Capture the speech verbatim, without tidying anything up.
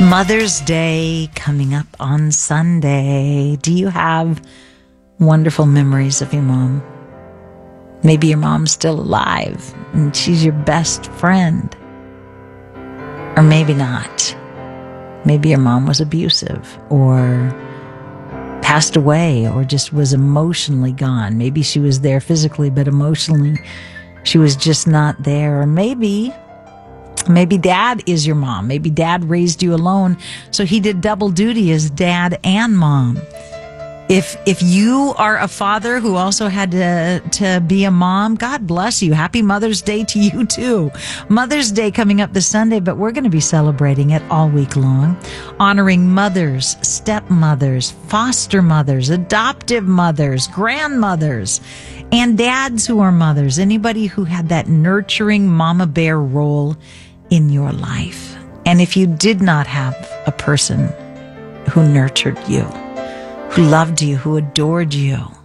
Mother's Day coming up on Sunday. Do you have wonderful memories of your mom? Maybe your mom's still alive and she's your best friend. Or maybe not. Maybe your mom was abusive or passed away or just was emotionally gone. Maybe she was there physically, but emotionally she was just not there. Or maybe Maybe dad is your mom. Maybe dad raised you alone, so he did double duty as dad and mom. If if you are a father who also had to, to be a mom, God bless you. Happy Mother's Day to you too. Mother's Day coming up this Sunday, but we're going to be celebrating it all week long, honoring mothers, stepmothers, foster mothers, adoptive mothers, grandmothers, and dads who are mothers. Anybody who had that nurturing mama bear role in your life. And if you did not have a person who nurtured you, who loved you, who adored you,